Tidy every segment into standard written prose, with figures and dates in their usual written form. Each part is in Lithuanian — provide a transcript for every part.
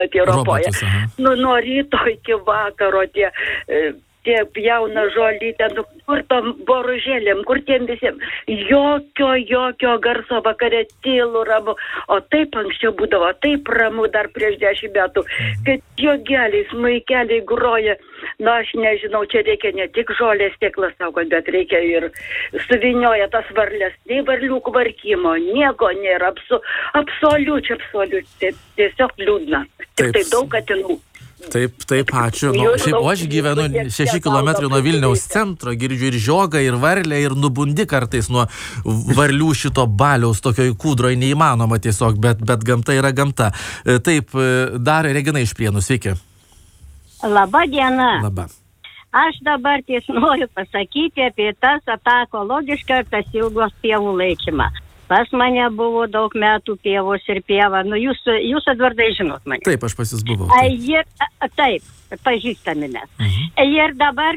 Europoje. Nuo ryto iki vakaro tie pjauna žolytę, kur tom boružėlėm, kur tiem visiems, jokio garso vakare tylu ramu, o taip anksčiau būdavo, taip ramu dar prieš 10 metų, kad jogeliai, smuikeliai groja, aš nežinau, čia reikia ne tik žolės sėklas saugot, bet reikia ir suvinioja tas varlės, nei varlių kvarkimo, nieko nėra, absoliučiai, tiesiog liūdna, tik tai daug katinų. Taip, ačiū. Šiaip, aš gyvenu 6 km nuo Vilniaus centro, girdžiu ir žiogą, ir varlę, ir nubundi kartais nuo varlių šito baliaus, tokioj kūdroj neįmanoma tiesiog, bet gamta yra gamta. Taip, dar Regina iš Prienų, sveiki. Labą dieną. Labą. Aš dabar noriu pasakyti apie tą ekologišką ir tas ilgos pievų laikymą. Pas mane buvo daug metų pievos ir pieva. Jūs Edvardai žinot mane. Taip, aš pas jūs buvau. Taip, pažįstami mes. Ir dabar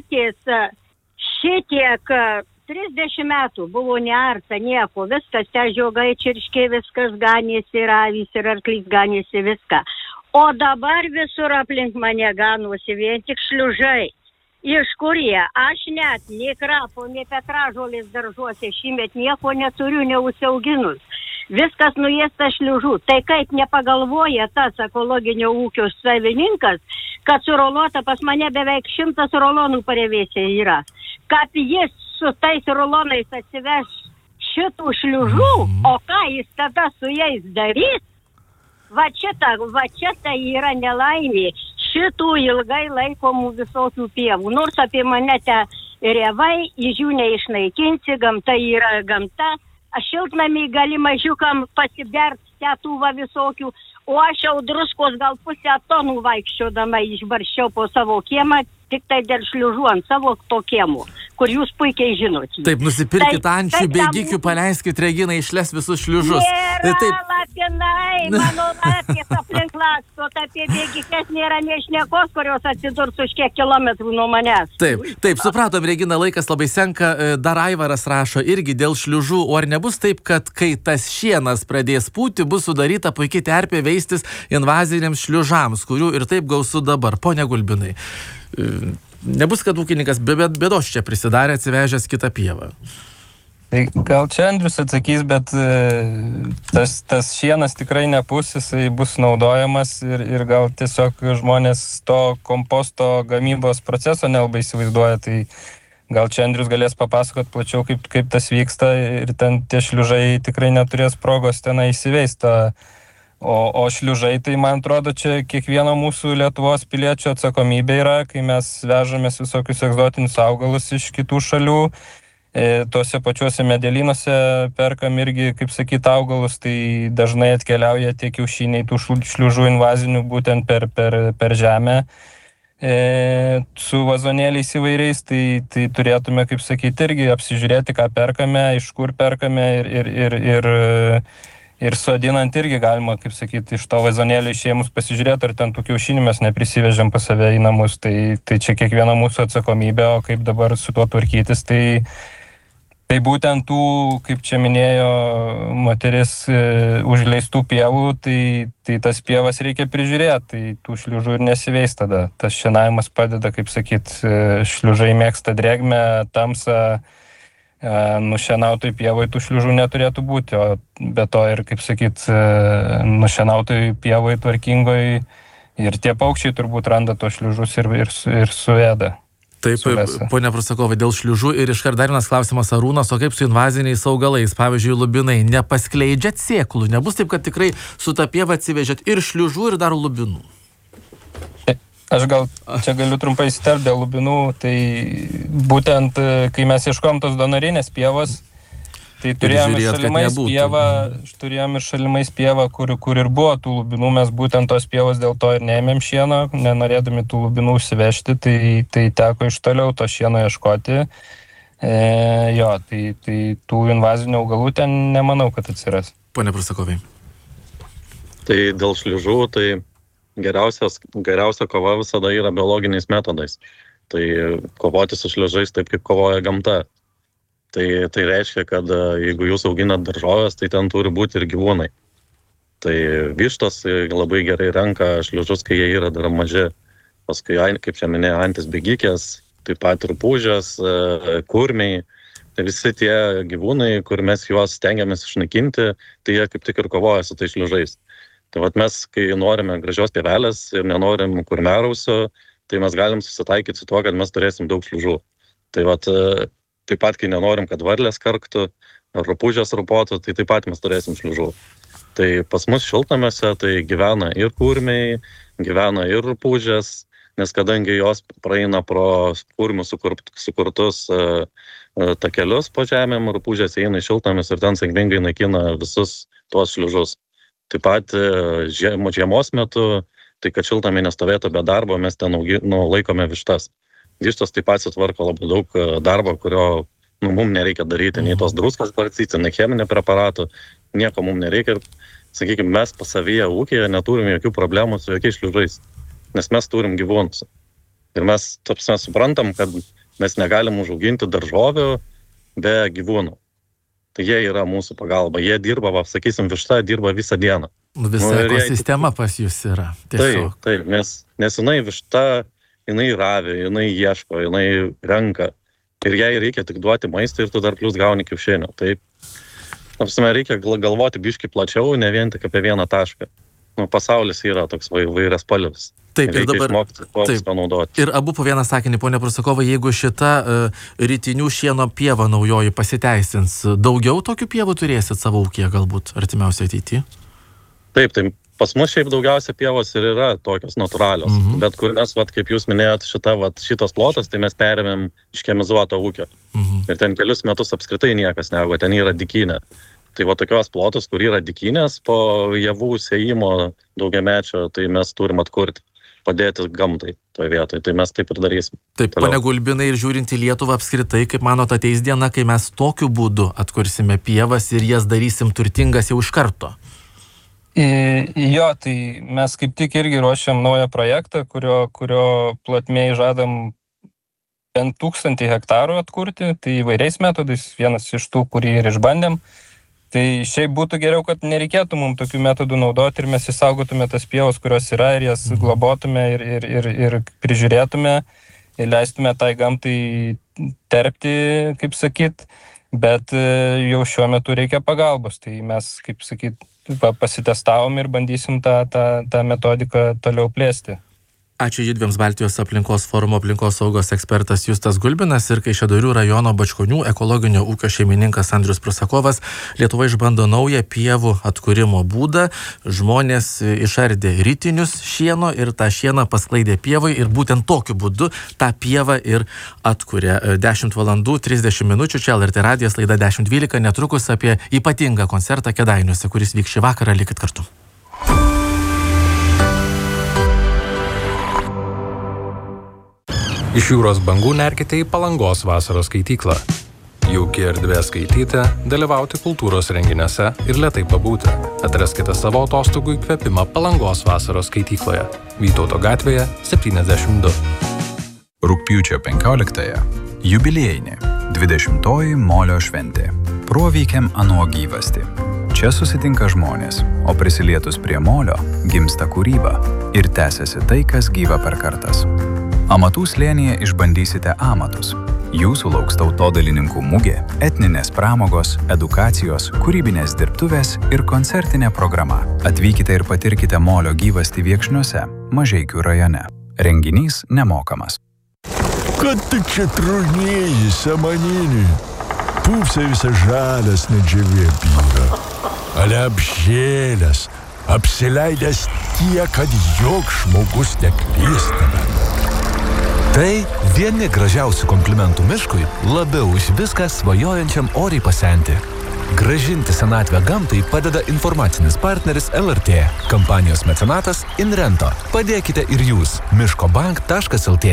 šitiek 30 metų buvo nearta nieko. Viskas, žiogai čirškė, viskas ganėsi, ir avys, ir arklys ganėsi, viską. O dabar visur aplink mane ganosi vien tik šliužai. Iš kur jie? Aš net nei krapo, nei petražolės daržuose šįmet nieko neturiu, neužsiauginus. Viskas nuėsta šliužų. Tai kaip nepagalvoja tas ekologinio ūkio savininkas, kad surolota pas mane beveik 100 rulonų parevėse yra. Kad jis su tais rulonais atsiveš šitų šliužų, o ką jis tada su jais darys? Va čia tai yra nelaimė. Šitų ilgai laikomų visokių pievų. Nors apie mane rėvai, iš jų neišnaikinsi, gamta yra gamta. Aš šiltnamį gali mažiukam pasibert tetuvą visokių, o aš jau druskos gal 0,5 tonų vaikščiodama išbarščiau po savo kiemą, tik tai dėl šliužų ant savo to kiemų, kur jūs puikiai žinot. Taip, nusipirkit ančių, bėgikų, paleiskit Reginą, išles visus šliužus. Nėra lapinai, mano lapės aplink laksto, apie bėgikės nėra nešnekos, kurios atsidurs už kiek kilometrų nuo manęs. Taip, supratom, Regina, laikas labai senka. Dar Aivaras rašo irgi dėl šliužų, o ar nebus taip, kad kai tas šienas pradės pūti, bus sudaryta puikiai terpė veistis invaziniams šliužams, kurių ir taip gausu dabar. Pone Gulbinai, nebus, kad ūkininkas bėdos čia prisidarė, atsivežęs kitą pievą? Tai gal čia Andrius atsakys, bet tas šienas tikrai nepus, jisai bus naudojamas ir gal tiesiog žmonės to komposto gamybos proceso nelabai įsivaizduoja, tai gal čia Andrius galės papasakot plačiau, kaip tas vyksta ir ten tie šliužai tikrai neturės progos tenai įsiveista. O šliužai, tai man atrodo, čia kiekvieno mūsų Lietuvos piliečio atsakomybė yra, kai mes vežamės visokius egzotinius augalus iš kitų šalių, tuose pačiuose medelynuose perkam irgi, kaip sakyt, augalus, tai dažnai atkeliauja tie kiaušiniai tų šliužų invazinių būtent per žemę. Su vazonėliais įvairiais, tai turėtume, kaip sakyti, irgi apsižiūrėti, ką perkame, iš kur perkame ir sodinant irgi galima, kaip sakyti, iš to vazonėlio išėmus pasižiūrėti, ar ten tų kiaušinių mes neprisivežėm pas save į namus, tai čia kiekviena mūsų atsakomybė, o kaip dabar su tuo tvarkytis, tai būtent tų, kaip čia minėjo moteris, užleistų pievų, tai tas pievas reikia prižiūrėti, tai tų šliužų ir nesiveis tada. Tas šienavimas padeda, kaip sakyt, šliužai mėgsta drėgmę, tamsą, nušienautoj pievoj tų šliužų neturėtų būti, o be to ir, kaip sakyt, nušienautoj pievoj tvarkingoj ir tie paukščiai turbūt randa tos šliužus ir suėda. Taip, ponia Prusakovai, dėl šliužų ir iškart dar vienas klausimas Arūnas, o kaip su invaziniais augalais, pavyzdžiui, lubinai, nepaskleidžiat sėklų? Nebus taip, kad tikrai su ta pieva atsivežėt ir šliužų, ir dar lubinų? Aš gal čia galiu trumpai įsiterpti dėl lubinų, tai būtent, kai mes ieškom tos donorinės pievos, tai turėjom ir šalimais pievą, kur ir buvo tų lubinų, mes būtent tos pievos dėl to ir neėmėm šieno, nenorėdami tų lubinų užsivežti, tai teko iš toliau to šieno ieškoti. Tai tų invazinių augalų ten nemanau, kad atsiras. Pone Prusakovai. Tai dėl šliužų, tai geriausia kova visada yra biologiniais metodais. Tai kovoti su šliužais taip, kaip kovoja gamta. Tai reiškia, kad jeigu jūs auginat daržovės, tai ten turi būti ir gyvūnai. Tai vištos labai gerai renka šliužus, kai jie yra dar maži. Paskui, kaip čia minėjo, antis bėgikės, taip pat rupūžės, kurmiai. Tai visi tie gyvūnai, kur mes juos stengiamės išnaikinti, tai jie kaip tik ir kovoja su tai šliužais. Tai vat mes, kai norime gražios pievelės ir nenorim kurmiarausių, tai mes galim susitaikyti su tuo, kad mes turėsim daug šliužų. Tai vat taip pat, kai nenorim, kad varlės karktų, ar rupūžės rupotų, tai taip pat mes turėsim šliužų. Tai pas mus šiltnamiuose tai gyvena ir kurmiai, gyvena ir rupūžės, nes kadangi jos praeina pro kurmių sukurtus takelius po žemėm, rupūžės eina į šiltnamius ir ten sėkmingai naikina visus tuos šliužus. Taip pat žiemos metu, tai kad šiltnamiai nestovėtų be darbo, mes ten laikome vištas. Vištos taip pat sutvarko labai daug darbo, kurio mums nereikia daryti, nei tos druskas barstyti, nei cheminio preparatų, nieko mums nereikia. Sakykime, mes pasavyje ūkyje neturime jokių problemų su jokiais šliužais, nes mes turim gyvūnus. Ir mes suprantam, kad mes negalim užauginti daržovių be gyvūnų. Tai jie yra mūsų pagalba. Jie dirba, sakysim, višta dirba visą dieną. Visa ekosistema pas jūs yra. Tiesiog. Taip, nes jinai višta, jinai ravi, jinai ieško, jinai renka. Ir jai reikia tik duoti maistą ir tu dar plus gauni kiaušinių. Taip. Reikia galvoti biškį plačiau, ne vien tik apie vieną tašką. Pasaulis yra toks vairias spalvis. Taip, ir dabar panaudoti. Ir abu po vieną sakinį, ponia Prusakova, jeigu šita rytinių šieno pieva naujoji pasiteisins, daugiau tokių pievų turėsit savo ūkyje galbūt artimiausiai ateityje? Taip, tai pas mus šiaip daugiausia pievos ir yra tokios natūralios. Bet kur mes, kaip jūs minėjot, šitas plotas, tai mes perėmėm iš chemizuoto ūkio. Ir ten kelius metus apskritai niekas neaugo, ten yra dykynė. Tai tokios plotus, kur yra dykynės po javų sėjimo daugiamečio, tai mes turim atkurti, padėti gamtai toje vietoje. Tai mes taip ir darysim. Taip, ponia Gulbinai, ir žiūrint į Lietuvą apskritai, kaip manot, ateis diena, kai mes tokiu būdu atkursime pievas ir jas darysim turtingas jau iš karto? Jo, tai mes kaip tik irgi ruošiam naują projektą, kurio platmėj žadam 1000 hektarų atkurti, tai įvairiais metodais, vienas iš tų, kurį ir išbandėm. Tai šiaip būtų geriau, kad nereikėtų mums tokių metodų naudoti ir mes išsaugotume tas pievas, kurios yra, ir jas globotume ir prižiūrėtume, ir leistume tai gamtai terpti, kaip sakyt, bet jau šiuo metu reikia pagalbos. Tai mes, kaip sakyt, pasitestavom ir bandysim tą metodiką toliau plėsti. Ačiū judviems Baltijos aplinkos forumo aplinkos saugos ekspertas Justas Gulbinas ir Kaišiadorių rajono Bačkonių ekologinio ūkio šeimininkas Andrius Prusakovas. Lietuva išbando naują pievų atkūrimo būdą. Žmonės išardė rytinius šieno ir tą šieną pasklaidė pievai ir būtent tokiu būdu tą pievą ir atkūrė. 10 valandų 30 minučių, čia LRT radijas, laida 10.12, netrukus apie ypatingą koncertą Kėdainiuose, kuris vyks šį vakarą, likit kartu. Iš jūros bangų nerkite į Palangos vasaros skaityklą. Jauki erdvė skaityti, dalyvauti kultūros renginiuose ir lėtai pabūti. Atraskite savo atostogų įkvėpimą Palangos vasaros skaitykloje. Vytauto gatvėje 72. Rugpjūčio 15-ąją jubiliejinė 20-oji Molio šventė. Proveikiam ano gyvastį. Čia susitinka žmonės, o prisilietus prie molio gimsta kūryba ir tęsiasi tai, kas gyva per kartas. Amatų slėnyje išbandysite amatus. Jūsų lauks tautodalininkų mugė, etninės pramogos, edukacijos, kūrybinės dirbtuvės ir koncertinė programa. Atvykite ir patirkite molio gyvastį Viekšniuose, Mažeikių rajone. Renginys nemokamas. Kad tik čia trūnėji, samaninį. Pūpsia visą žalias nedžiavė byra. Ale apžėlės, apsileidęs tiek, kad joks žmogus neklystame. Tai vieni gražiausių komplimentų miškui, labiau už viską svajojančiam oriai pasenti. Grąžinti senatvę gamtai padeda informacinis partneris LRT. Kampanijos mecenatas Inrento. Padėkite ir jūs. miškobank.lt.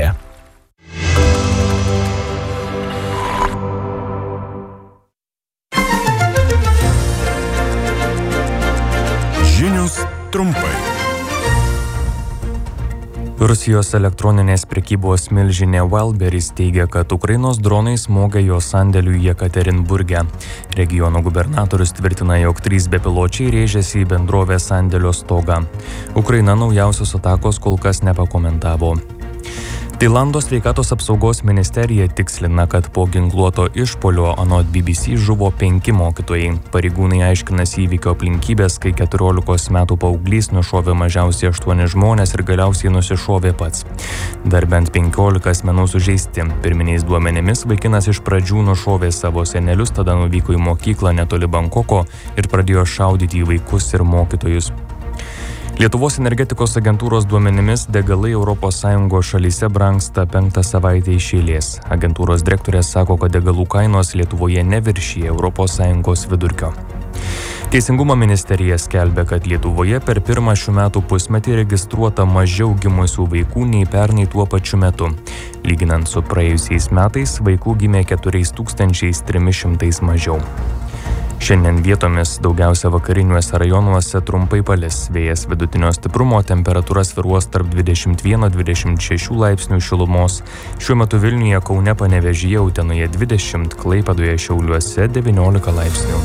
Žinios trumpai. Rusijos elektroninės prekybos milžinė Wildberries teigia, kad Ukrainos dronai smogė jo sandėliui Jekaterinburge. Regiono gubernatorius tvirtina, jog 3 bepiločiai rėžėsi į bendrovės sandėlio stogą. Ukraina naujausios atakos kol kas nepakomentavo. Tailando sveikatos apsaugos ministerija tikslina, kad po ginkluoto išpuolio anot BBC žuvo 5 mokytojai. Pareigūnai aiškinasi įvykio aplinkybės, kai 14 metų paauglys nušovė mažiausiai 8 žmonės ir galiausiai nusišovė pats. Dar bent 15 asmenų sužeisti. Pirminiais duomenimis vaikinas iš pradžių nušovė savo senelius, tada nuvyko į mokyklą netoli Bankoko ir pradėjo šaudyti į vaikus ir mokytojus. Lietuvos energetikos agentūros duomenimis degalai ES šalyse brangsta 5 savaitę iš eilės. Agentūros direktorė sako, kad degalų kainos Lietuvoje neviršyja ES vidurkio. Teisingumo ministerija skelbia, kad Lietuvoje per pirmą šių metų pusmetį registruota mažiau gimusių vaikų nei pernai tuo pačiu metu. Lyginant su praėjusiais metais, vaikų gimė 4300 mažiau. Šiandien vietomis daugiausia vakariniuose rajonuose trumpai palis. Vėjas vidutinio stiprumo, temperatūra svyruos tarp 21-26 laipsnių šilumos. Šiuo metu Vilniuje, Kaune, Panevėžyje, Utenoje 20, Klaipėdoje, Šiauliuose 19 laipsnių.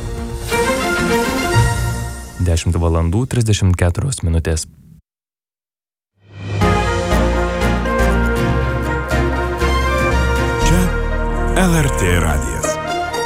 10 valandų 34 minutės. Čia LRT radijas.